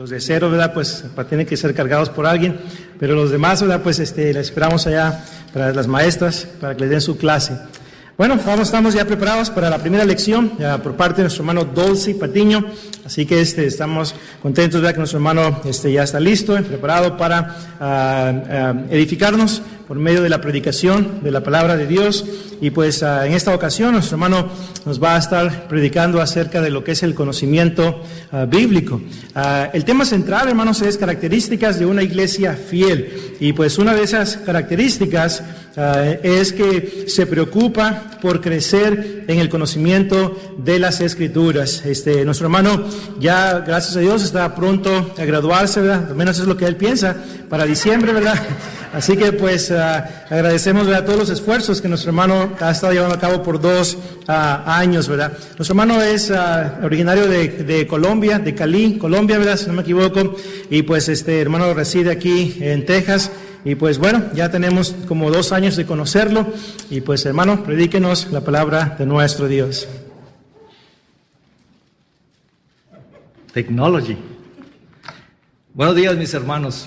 Los de cero, ¿verdad? Pues tienen que ser cargados por alguien, pero los demás, ¿verdad? Pues les esperamos allá para las maestras, para que les den su clase. Bueno, estamos ya preparados para la primera lección por parte de nuestro hermano Dolce Patiño, así que estamos contentos de ver que nuestro hermano ya está listo y preparado para edificarnos por medio de la predicación de la palabra de Dios. Y pues en esta ocasión nuestro hermano nos va a estar predicando acerca de lo que es el conocimiento bíblico. El tema central, hermanos, es características de una iglesia fiel. Y pues una de esas características es que se preocupa por crecer en el conocimiento de las Escrituras. Nuestro hermano ya, gracias a Dios, está pronto a graduarse, ¿verdad? Al menos es lo que él piensa, para diciembre, ¿verdad? Así que pues agradecemos, ¿verdad?, todos los esfuerzos que nuestro hermano ha estado llevando a cabo por 2 años, ¿verdad? Nuestro hermano es originario de Colombia, de Cali, Colombia, ¿verdad?, si no me equivoco, y pues hermano reside aquí en Texas. Y pues bueno, ya tenemos como 2 años de conocerlo. Y pues hermano, predíquenos la palabra de nuestro Dios. Technology. Buenos días, mis hermanos.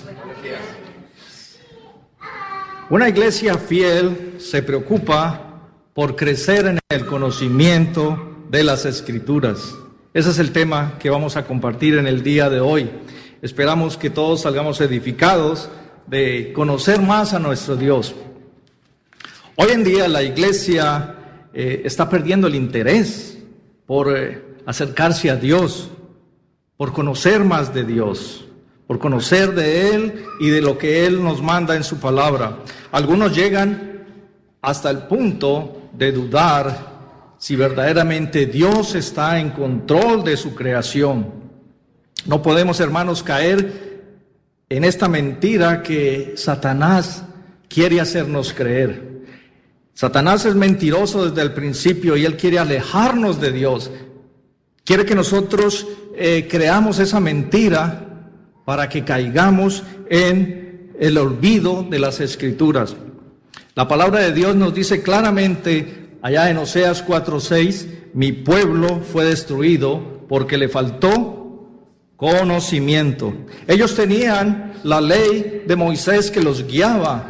Una iglesia fiel se preocupa por crecer en el conocimiento de las Escrituras. Ese es el tema que vamos a compartir en el día de hoy. Esperamos que todos salgamos edificados de conocer más a nuestro Dios. Hoy en día la iglesia está perdiendo el interés por acercarse a Dios, por conocer más de Dios, por conocer de Él y de lo que Él nos manda en su palabra. Algunos llegan hasta el punto de dudar si verdaderamente Dios está en control de su creación. No podemos, hermanos, caer en esta mentira que Satanás quiere hacernos creer. Satanás es mentiroso desde el principio y él quiere alejarnos de Dios. Quiere que nosotros creamos esa mentira para que caigamos en el olvido de las Escrituras. La palabra de Dios nos dice claramente allá en Oseas 4:6, mi pueblo fue destruido porque le faltó conocimiento. Ellos tenían la ley de Moisés que los guiaba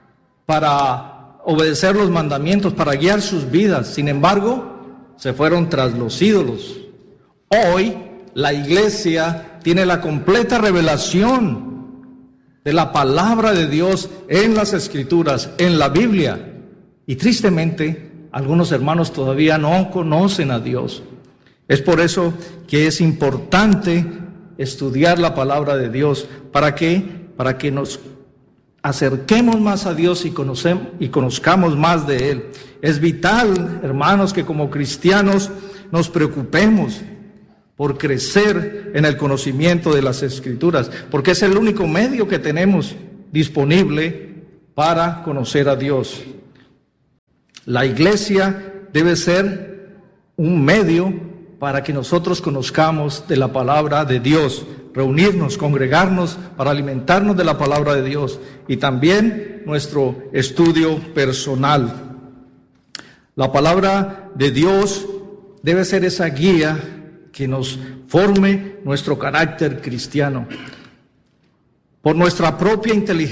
para obedecer los mandamientos, para guiar sus vidas. Sin embargo, se fueron tras los ídolos. Hoy la iglesia tiene la completa revelación de la palabra de Dios en las Escrituras, en la Biblia. Y tristemente, algunos hermanos todavía no conocen a Dios. Es por eso que es importante estudiar la palabra de Dios. ¿Para qué? Para que nos acerquemos más a Dios y conozcamos más de Él. Es vital, hermanos, que como cristianos nos preocupemos por crecer en el conocimiento de las Escrituras, porque es el único medio que tenemos disponible para conocer a Dios. La iglesia debe ser un medio para que nosotros conozcamos de la palabra de Dios, reunirnos, congregarnos para alimentarnos de la palabra de Dios y también nuestro estudio personal. La palabra de Dios debe ser esa guía que nos forme nuestro carácter cristiano. Por nuestra propia inteligencia